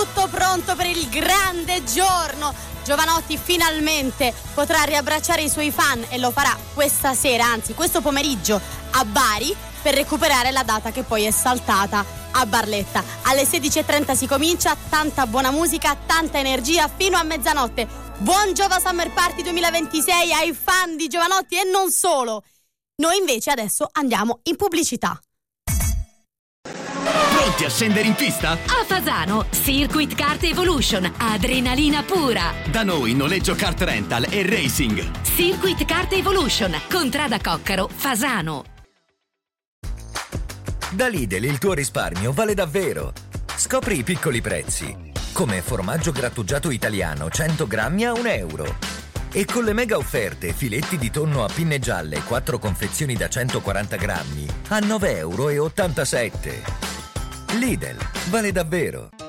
tutto pronto per il grande giorno. Giovanotti finalmente potrà riabbracciare i suoi fan e lo farà questa sera, anzi questo pomeriggio a Bari, per recuperare la data che poi è saltata a Barletta. Alle 16:30 si comincia, tanta buona musica, tanta energia fino a mezzanotte. Buon Giova Summer Party 2026 ai fan di Giovanotti e non solo. Noi invece adesso andiamo in pubblicità. Pronti a scendere in pista? A Fasano, Circuit Kart Evolution, adrenalina pura. Da noi noleggio kart rental e racing. Circuit Kart Evolution, Contrada Coccaro, Fasano. Da Lidl il tuo risparmio vale davvero. Scopri i piccoli prezzi, come formaggio grattugiato italiano 100 grammi a €1. E con le mega offerte filetti di tonno a pinne gialle 4 confezioni da 140 grammi a €9,87. Lidl, vale davvero.